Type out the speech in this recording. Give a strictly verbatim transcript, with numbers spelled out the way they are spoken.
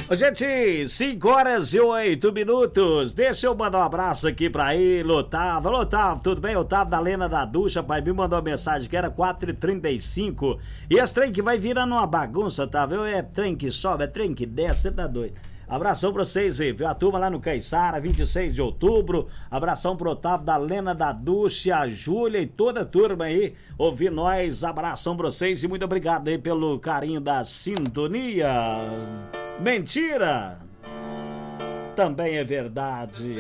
Ô, gente, cinco horas e oito minutos. Deixa eu mandar um abraço aqui pra ele, Otávio. Alô, Otávio, tudo bem? Otávio da Lena da Ducha, pai, me mandou uma mensagem que era quatro e trinta e cinco. E esse trem que vai virando uma bagunça, Otávio. É trem que sobe, é trem que desce, você tá doido. Abração pra vocês aí, viu? A turma lá no Caiçara, vinte e seis de outubro. Abração pro Otávio da Lena da Ducha, a Júlia e toda a turma aí. Ouvir nós, abração pra vocês e muito obrigado aí pelo carinho da sintonia. Mentira! Também é verdade.